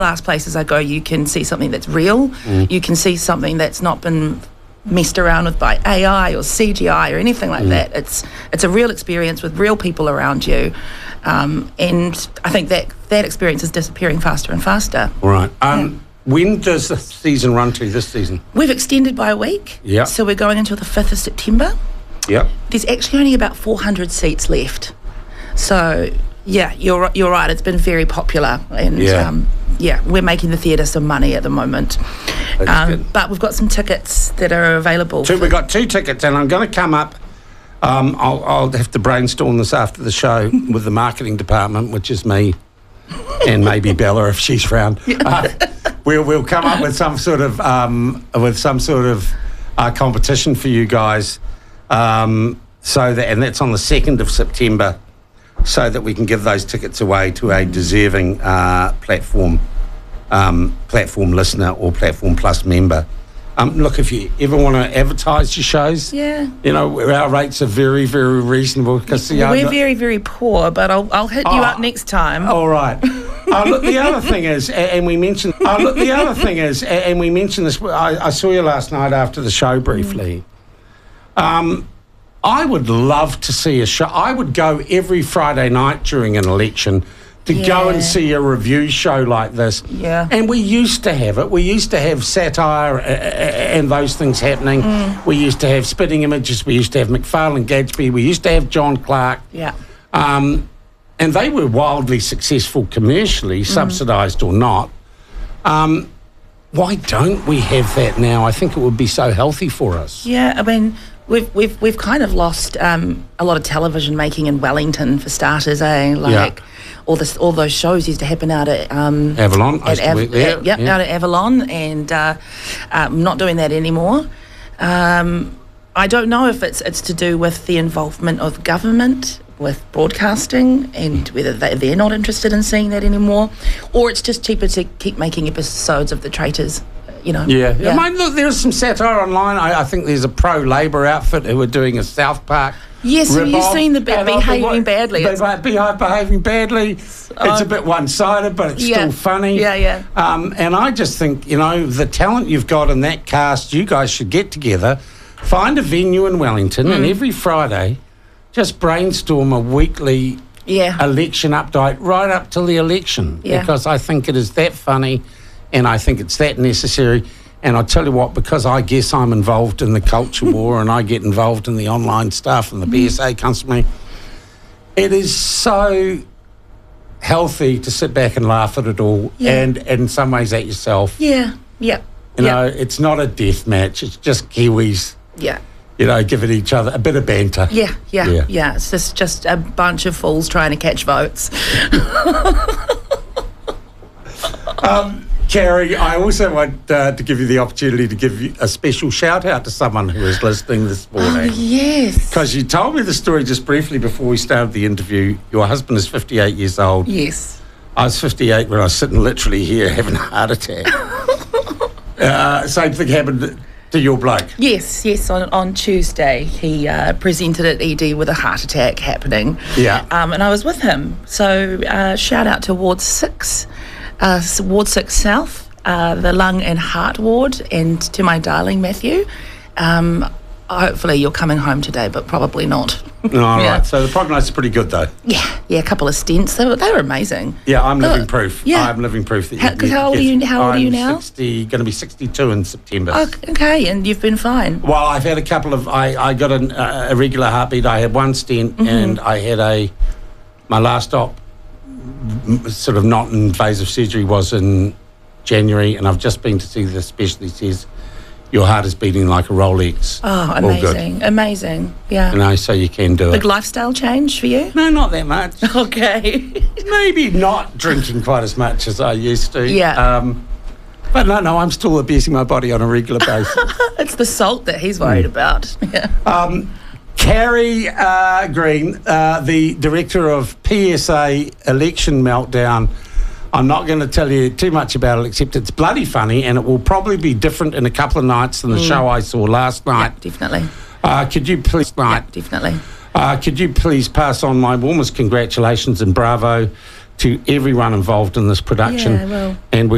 last places I go, you can see something that's real. You can see something that's not been messed around with by AI or CGI or anything like that. It's a real experience with real people around you, and I think that experience is disappearing faster and faster. All right. When does the season run to this season? We've extended by a week. Yeah. So we're going until the 5th of September. Yep. There's actually only about 400 seats left. So, yeah, you're right. It's been very popular. And, we're making the theatre some money at the moment. But we've got some tickets that are available. We've got 2 tickets, and I'm going to come up. I'll have to brainstorm this after the show with the marketing department, which is me and maybe Bella if she's around. We'll come up with some sort of competition for you guys, and that's on the 2nd of September, so that we can give those tickets away to a deserving platform listener or Platform Plus member. Look, if you ever want to advertise your shows, our rates are very, very reasonable. Because we're very, very poor, but I'll hit you up next time. All right. Look, the other thing is, and we mentioned. And we mentioned this. I saw you last night after the show briefly. I would love to see a show. I would go every Friday night during an election to go and see a review show like this. Yeah. And we used to have it. We used to have satire and those things happening. We used to have Spitting Images. We used to have McFarlane Gadsby. We used to have John Clark. Yeah. And they were wildly successful commercially, subsidised or not. Why don't we have that now? I think it would be so healthy for us. Yeah, I mean, we've kind of lost a lot of television making in Wellington for starters, all those shows used to happen out at Avalon. out at Avalon, and I'm not doing that anymore. I don't know if it's to do with the involvement of government with broadcasting and whether they're not interested in seeing that anymore, or it's just cheaper to keep making episodes of The Traitors. I mean, look, there's some satire online. I think there's a pro-Labour outfit who are doing a South Park. Yes, have you seen the Behaving Badly? Behaving Badly. It's a bit one-sided, but it's still funny. Yeah. And I just think, the talent you've got in that cast, you guys should get together, find a venue in Wellington, and every Friday just brainstorm a weekly election update right up till the election. Because I think it is that funny, and I think it's that necessary. And I'll tell you what, because I guess I'm involved in the culture war and I get involved in the online stuff and the BSA comes to me, it is so healthy to sit back and laugh at it all and in some ways at yourself. Yeah. It's not a death match. It's just Kiwis. Yeah. Giving each other a bit of banter. Yeah. It's just a bunch of fools trying to catch votes. Carrie, I also want to give you the opportunity to give you a special shout-out to someone who is listening this morning. Oh, yes. Because you told me the story just briefly before we started the interview. Your husband is 58 years old. Yes. I was 58 when I was sitting literally here having a heart attack. Same thing happened to your bloke. Yes. On Tuesday, he presented at ED with a heart attack happening. Yeah. And I was with him. So shout-out to Ward 6. Ward 6 South, the lung and heart ward, and to my darling Matthew. Hopefully you're coming home today, but probably not. Right. So the prognosis is pretty good, though. Yeah, a couple of stents. They were amazing. Yeah, I'm living proof. Yeah. I'm living proof that how old are you now? I'm going to be 62 in September. Oh, okay, and you've been fine. Well, I've had a couple of... I got a irregular heartbeat. I had one stent, and I had my last op, sort of not invasive surgery, was in January, and I've just been to see the specialist. Says your heart is beating like a Rolex. Oh, amazing. Yeah. So you can do it. Big lifestyle change for you? No, not that much. Okay. Maybe not drinking quite as much as I used to. Yeah. But no, I'm still abusing my body on a regular basis. It's the salt that he's worried about. Yeah. Carrie Green, the director of PSA Election Meltdown. I'm not going to tell you too much about it, except it's bloody funny, and it will probably be different in a couple of nights than the show I saw last night. Yeah, definitely. Could you please... definitely. Could you please pass on my warmest congratulations and bravo to everyone involved in this production? Yeah, I will. And we